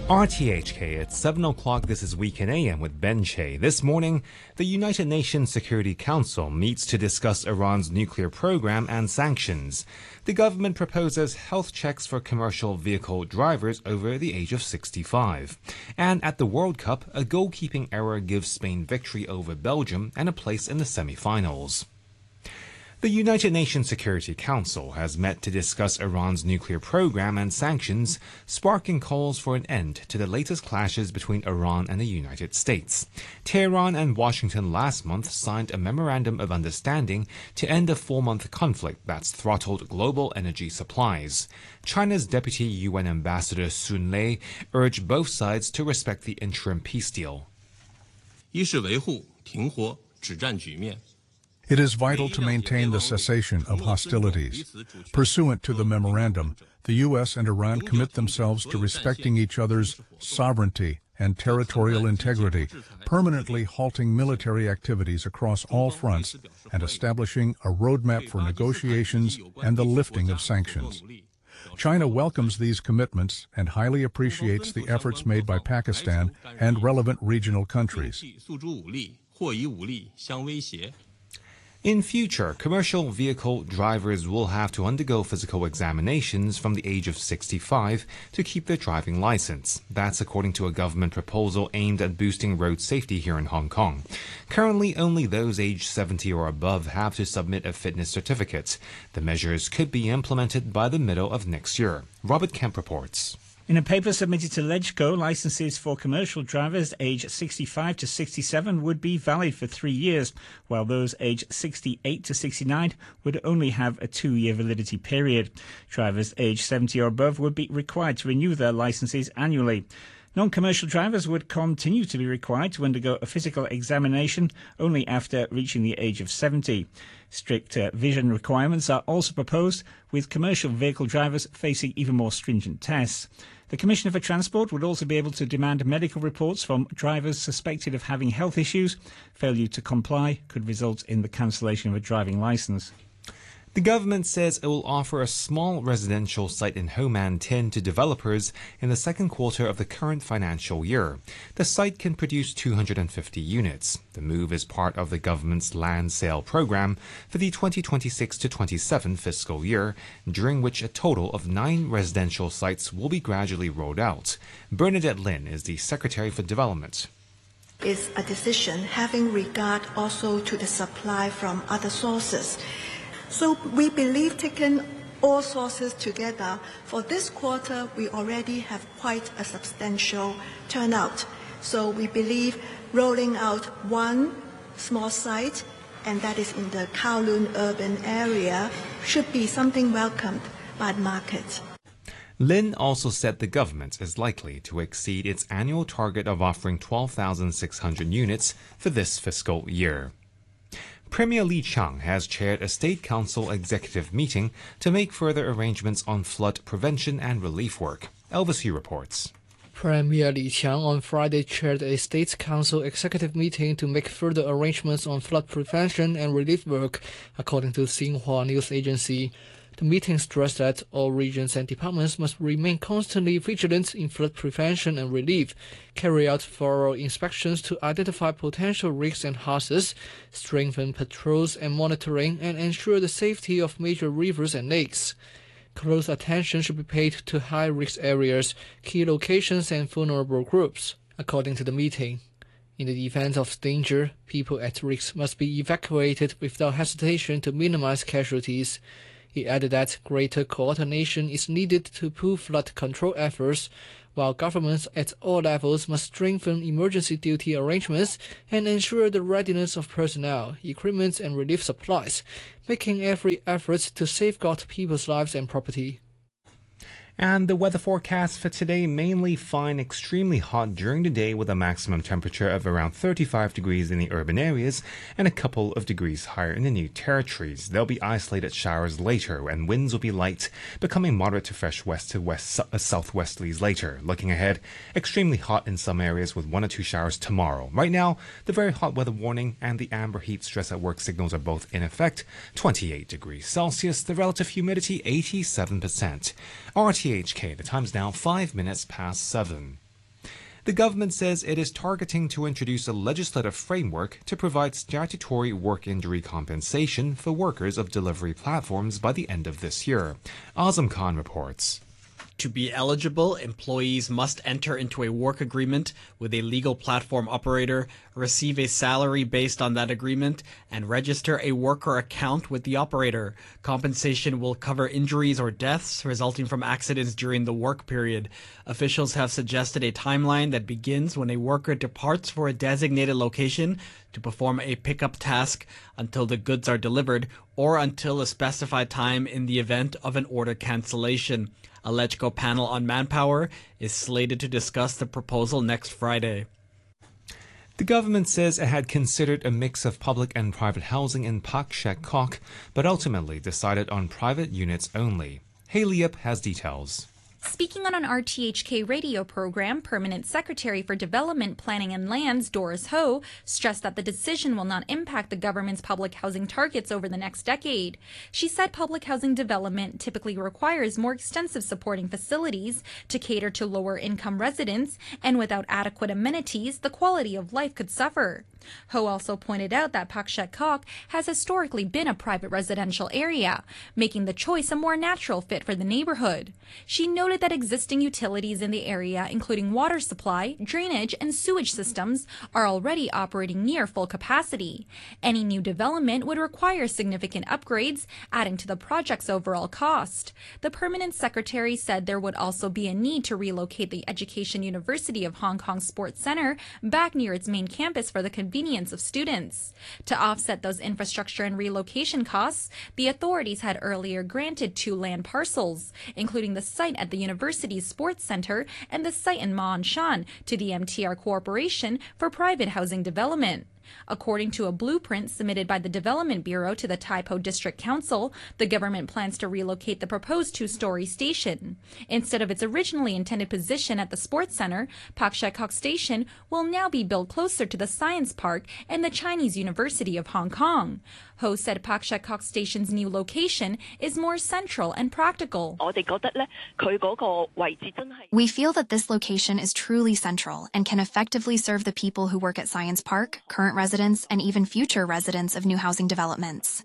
RTHK at 7 o'clock. This is Weekend AM with Ben Che. This morning, the United Nations Security Council meets to discuss Iran's nuclear program and sanctions. The government proposes health checks for commercial vehicle drivers over the age of 65. And at the World Cup, a goalkeeping error gives Spain victory over Belgium and a place in the semi-finals. The United Nations Security Council has met to discuss Iran's nuclear program and sanctions, sparking calls for an end to the latest clashes between Iran and the United States. Tehran and Washington last month signed a memorandum of understanding to end a 4-month conflict that's throttled global energy supplies. China's Deputy UN Ambassador Sun Lei urged both sides to respect the interim peace deal. 一是维护停火止战局面。 It is vital to maintain the cessation of hostilities. Pursuant to the memorandum, the U.S. and Iran commit themselves to respecting each other's sovereignty and territorial integrity, permanently halting military activities across all fronts, and establishing a roadmap for negotiations and the lifting of sanctions. China welcomes these commitments and highly appreciates the efforts made by Pakistan and relevant regional countries. In future, commercial vehicle drivers will have to undergo physical examinations from the age of 65 to keep their driving license. That's according to a government proposal aimed at boosting road safety here in Hong Kong. Currently, only those aged 70 or above have to submit a fitness certificate. The measures could be implemented by the middle of next year. Robert Kemp reports. In a paper submitted to LegCo, licenses for commercial drivers aged 65 to 67 would be valid for 3 years, while those aged 68 to 69 would only have a 2-year validity period. Drivers aged 70 or above would be required to renew their licenses annually. Non-commercial drivers would continue to be required to undergo a physical examination only after reaching the age of 70. Strict vision requirements are also proposed, with commercial vehicle drivers facing even more stringent tests. The Commissioner for Transport would also be able to demand medical reports from drivers suspected of having health issues. Failure to comply could result in the cancellation of a driving licence. The government says it will offer a small residential site in Ho Man Tin to developers in the second quarter of the current financial year. The site can produce 250 units. The move is part of the government's land sale program for the 2026-27 fiscal year, during which a total of 9 residential sites will be gradually rolled out. Bernadette Lin is the Secretary for Development. It's a decision having regard also to the supply from other sources. So we believe, taking all sources together, for this quarter we already have quite a substantial turnout. So we believe rolling out one small site, and that is in the Kowloon urban area, should be something welcomed by the market. Lin also said the government is likely to exceed its annual target of offering 12,600 units for this fiscal year. Premier Li Qiang has chaired a State Council executive meeting to make further arrangements on flood prevention and relief work. Elvis Yu reports. Premier Li Qiang on Friday chaired a State Council executive meeting to make further arrangements on flood prevention and relief work, according to Xinhua News Agency. The meeting stressed that all regions and departments must remain constantly vigilant in flood prevention and relief, carry out thorough inspections to identify potential risks and hazards, strengthen patrols and monitoring, and ensure the safety of major rivers and lakes. Close attention should be paid to high-risk areas, key locations, and vulnerable groups, according to the meeting. In the event of danger, people at risk must be evacuated without hesitation to minimize casualties. He added that greater coordination is needed to pull flood control efforts, while governments at all levels must strengthen emergency duty arrangements and ensure the readiness of personnel, equipment, and relief supplies, making every effort to safeguard people's lives and property. And the weather forecast for today, mainly fine, extremely hot during the day with a maximum temperature of around 35 degrees in the urban areas and a couple of degrees higher in the New Territories. There'll be isolated showers later and winds will be light, becoming moderate to fresh west to west southwesterlies later. Looking ahead, extremely hot in some areas with 1 or 2 showers tomorrow. Right now, the very hot weather warning and the amber heat stress at work signals are both in effect. 28 degrees Celsius, the relative humidity 87%. RTHK, the time's now 5 minutes past 7. The government says it is targeting to introduce a legislative framework to provide statutory work injury compensation for workers of delivery platforms by the end of this year. Azam Khan reports. To be eligible, employees must enter into a work agreement with a legal platform operator, receive a salary based on that agreement, and register a worker account with the operator. Compensation will cover injuries or deaths resulting from accidents during the work period. Officials have suggested a timeline that begins when a worker departs for a designated location to perform a pickup task until the goods are delivered, or until a specified time in the event of an order cancellation. A LegCo panel on manpower is slated to discuss the proposal next Friday. The government says it had considered a mix of public and private housing in Pak Shek Kok, but ultimately decided on private units only. Haley Yip has details. Speaking on an RTHK radio program, Permanent Secretary for Development, Planning and Lands, Doris Ho, stressed that the decision will not impact the government's public housing targets over the next decade. She said public housing development typically requires more extensive supporting facilities to cater to lower-income residents, and without adequate amenities, the quality of life could suffer. Ho also pointed out that Pak Shek Kok has historically been a private residential area, making the choice a more natural fit for the neighborhood. She noted that existing utilities in the area, including water supply, drainage, and sewage systems, are already operating near full capacity. Any new development would require significant upgrades, adding to the project's overall cost. The permanent secretary said there would also be a need to relocate the Education University of Hong Kong Sports Center back near its main campus for the convenience of students. To offset those infrastructure and relocation costs, the authorities had earlier granted 2 land parcels, including the site at the university's sports center and the site in Ma On Shan, to the MTR Corporation for private housing development. According to a blueprint submitted by the Development Bureau to the Tai Po District Council, the government plans to relocate the proposed 2-story station. Instead of its originally intended position at the sports center, Pak Shek Kok Station will now be built closer to the Science Park and the Chinese University of Hong Kong. Ho said Pak Shek Kok Station's new location is more central and practical. We feel that this location is truly central and can effectively serve the people who work at Science Park, current residents, and even future residents of new housing developments.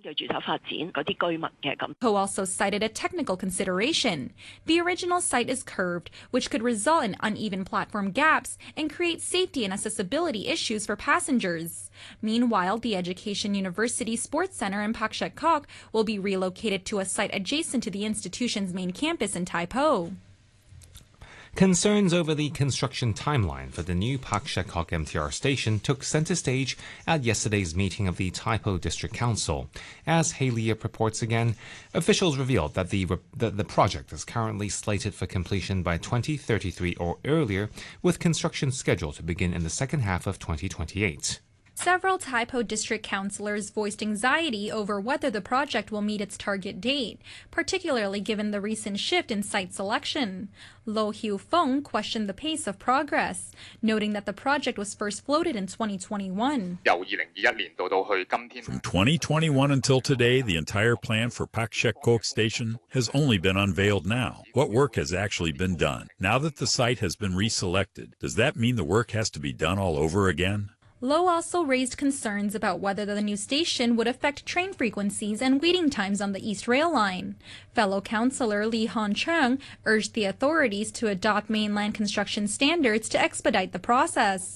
Ho also cited a technical consideration. The original site is curved, which could result in uneven platform gaps and create safety and accessibility issues for passengers. Meanwhile, the Education University Sports Center in Pak Shek Kok will be relocated to a site adjacent to the institution's main campus in Tai Po. Concerns over the construction timeline for the new Pak Shek Kok MTR station took center stage at yesterday's meeting of the Tai Po District Council. As Haley Yip reports again, officials revealed that the project is currently slated for completion by 2033 or earlier, with construction scheduled to begin in the second half of 2028. Several Tai Po district councillors voiced anxiety over whether the project will meet its target date, particularly given the recent shift in site selection. Lo Hiu Feng questioned the pace of progress, noting that the project was first floated in 2021. From 2021 until today, the entire plan for Pak Shek Kok Station has only been unveiled now. What work has actually been done? Now that the site has been reselected, does that mean the work has to be done all over again? Lo also raised concerns about whether the new station would affect train frequencies and waiting times on the East Rail Line. Fellow councillor Li Hancheng urged the authorities to adopt mainland construction standards to expedite the process.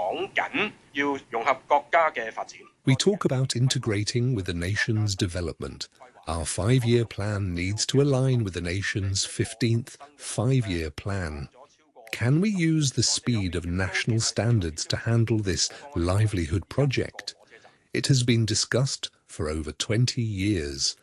We talk about integrating with the nation's development. Our 5-year plan needs to align with the nation's 15th 5-year plan. Can we use the speed of national standards to handle this livelihood project? It has been discussed for over 20 years.